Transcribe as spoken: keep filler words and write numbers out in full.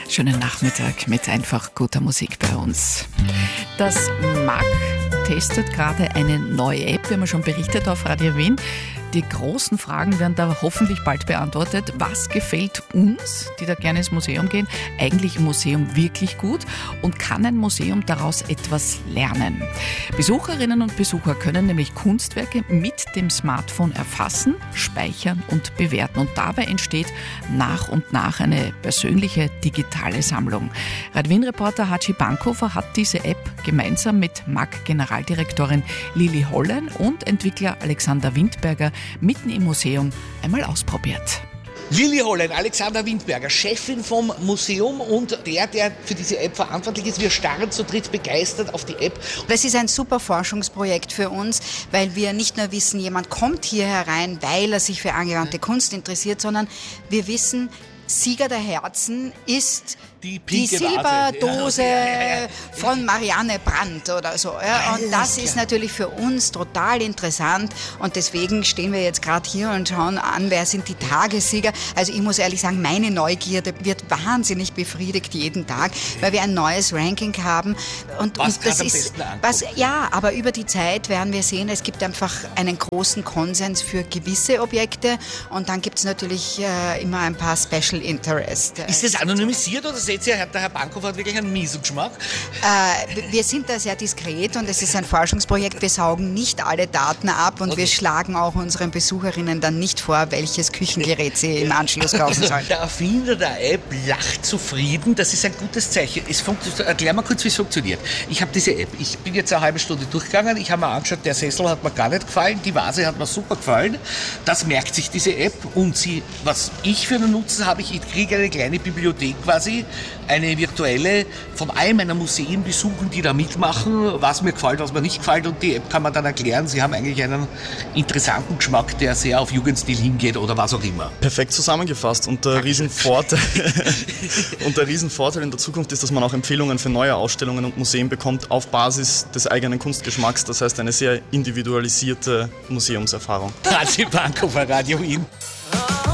Schönen Nachmittag mit einfach guter Musik bei uns. Das M A G testet gerade eine neue App, wie man schon berichtet auf Radio Wien. Die großen Fragen werden da hoffentlich bald beantwortet. Was gefällt uns, die da gerne ins Museum gehen, eigentlich im Museum wirklich gut? Und kann ein Museum daraus etwas lernen? Besucherinnen und Besucher können nämlich Kunstwerke mit dem Smartphone erfassen, speichern und bewerten. Und dabei entsteht nach und nach eine persönliche digitale Sammlung. Radio Wien-Reporter Haji Bankhofer hat diese App gemeinsam mit M A G-Generaldirektorin Lili Hollein und Entwickler Alexander Windberger mitten im Museum einmal ausprobiert. Lili Hollein, Alexander Windberger, Chefin vom Museum und der, der für diese App verantwortlich ist. Wir starren zu dritt begeistert auf die App. Das ist ein super Forschungsprojekt für uns, weil wir nicht nur wissen, jemand kommt hier herein, weil er sich für angewandte Kunst interessiert, sondern wir wissen, Sieger der Herzen ist die, die Silberdose ja, ja, ja, ja. von Marianne Brandt oder so. Ja. Und das ist natürlich für uns total interessant und deswegen stehen wir jetzt gerade hier und schauen an, wer sind die Tagessieger. Also ich muss ehrlich sagen, meine Neugierde wird wahnsinnig befriedigt jeden Tag, weil wir ein neues Ranking haben. Und, was und das ist was, ja, aber über die Zeit werden wir sehen, es gibt einfach einen großen Konsens für gewisse Objekte und dann gibt es natürlich äh, immer ein paar Special Interest. Ist das anonymisiert oder seht ihr, der Herr Bankhofer hat wirklich einen miesen Geschmack? Äh, wir sind da sehr diskret und es ist ein Forschungsprojekt. Wir saugen nicht alle Daten ab und okay. wir schlagen auch unseren Besucherinnen dann nicht vor, welches Küchengerät sie im Anschluss kaufen sollen. Der Erfinder der App lacht zufrieden. Das ist ein gutes Zeichen. Es funkt- Erklär mal kurz, wie es funktioniert. Ich habe diese App. Ich bin jetzt eine halbe Stunde durchgegangen. Ich habe mir angeschaut, der Sessel hat mir gar nicht gefallen. Die Vase hat mir super gefallen. Das merkt sich diese App. Und sie, was ich für einen Nutzen habe, ich Ich kriege eine kleine Bibliothek quasi, eine virtuelle, von all meiner Museen besuchen, die da mitmachen, was mir gefällt, was mir nicht gefällt und die App kann man dann erklären. Sie haben eigentlich einen interessanten Geschmack, der sehr auf Jugendstil hingeht oder was auch immer. Perfekt zusammengefasst und der Riesenvorteil, und der Riesenvorteil in der Zukunft ist, dass man auch Empfehlungen für neue Ausstellungen und Museen bekommt auf Basis des eigenen Kunstgeschmacks, das heißt eine sehr individualisierte Museumserfahrung. Haji Bankhofer, Radio Wien.